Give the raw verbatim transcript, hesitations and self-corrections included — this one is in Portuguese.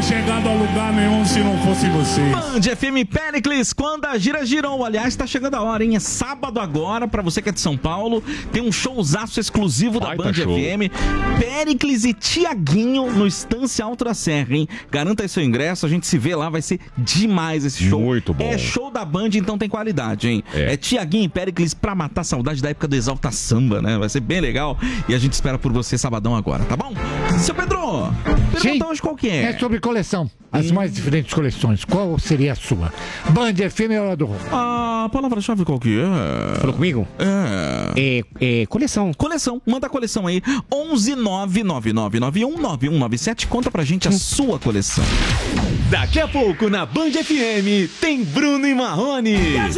chegado a lugar nenhum se não fosse vocês. Band F M Péricles, quando a gira girou. Aliás, tá chegando a hora, hein? É sábado agora, pra você que é de São Paulo. Tem um showzaço exclusivo da Band F M. Péricles e Tiaguinho no Estância Alto da Serra, hein? Garanta aí seu ingresso, a gente se vê lá, vai ser demais esse show. Muito bom. É show da Band, então tem qualidade, hein? É, é Tiaguinho e Péricles pra matar a saudade da época do Exalta Samba, né? Vai ser bem legal. E a gente espera por você sabadão agora, tá bom? Seu Pedro, pergunta hoje qual que é? É sobre coleção. As mais diferentes coleções. Qual seria a sua? Band F M é hora do rock. A palavra-chave qual que é? Falou comigo? É. É, é coleção. Coleção. Manda a coleção aí. onze nove nove nove nove um nove um nove sete. Conta pra gente a sua coleção. Daqui a pouco na Band F M tem Bruno e Marrone.